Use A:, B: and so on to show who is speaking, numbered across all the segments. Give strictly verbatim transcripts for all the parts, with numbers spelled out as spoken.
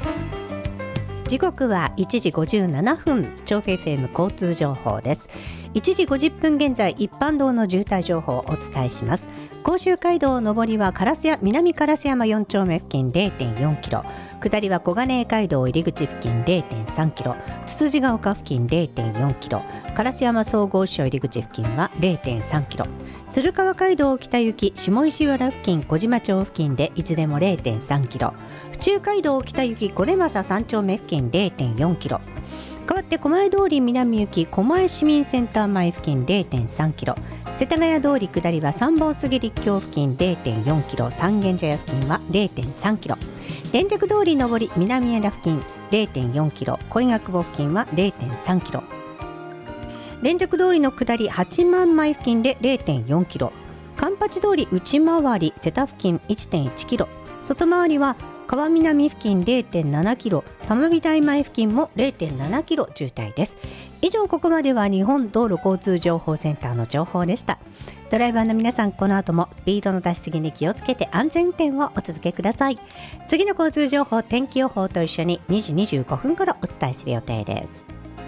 A: 時刻はいちじごじゅうななふん、調布 エフエム 交通情報です。いちじごじゅっぷん現在、一般道の渋滞情報をお伝えします。甲州街道上りは烏山南烏山よん丁目付近 れいてんよんキロ、下りは小金井街道入り口付近 れいてんさんキロ、つつじが丘付近 れいてんよんキロ、烏山総合所入り口付近は れいてんさんキロ、鶴川街道北行き下石原付近小島町付近でいずれも れいてんさんキロ、府中街道北行き小出正さん丁目付近 れいてんよんキロ、変わって狛江通り南行き狛江市民センター前付近 れいてんさんキロ、世田谷通り下りは三本杉立教付近 れいてんよんキロ、三軒茶屋付近は れいてんさんキロ、連雀通り上り南枝付近 れいてんよんキロ、小井学坊付近は れいてんさんキロ、連雀通りの下り八幡前付近で れいてんよんキロ、環八通り内回り瀬田付近 いってんいちキロ、外回りは川南付近 れいてんななキロ、玉美台前付近も れいてんななキロ渋滞です。以上、ここまでは日本道路交通情報センターの情報でした。ドライバーの皆さん、この後もスピードの出しすぎに気をつけて安全運転をお続けください。次の交通情報、天気予報と一緒ににじにじゅうごふん頃お伝えする予定です。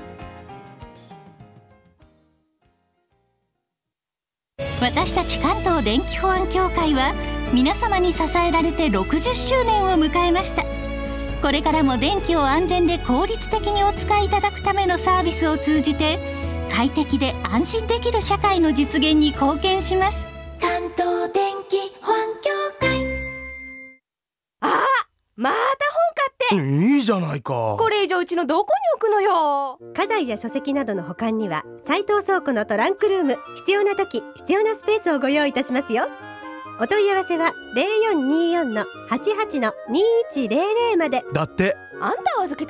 B: 私たち関東電気保安協会は皆様に支えられてろくじゅっしゅうねんを迎えました。これからも電気を安全で効率的にお使いいただくためのサービスを通じて、快適で安心できる社会の実現に貢献します。
C: 関東電気保安協会。
D: あ、また本買って。
E: いいじゃないか。
D: これ以上うちのどこに置くのよ。
F: 家財や書籍などの保管には斉藤倉庫のトランクルーム、必要な時必要なスペースをご用意いたしますよ。お問い合わせは ゼロよんにーよん はちはち にいちゼロゼロ まで。
E: だって
D: あんたを預け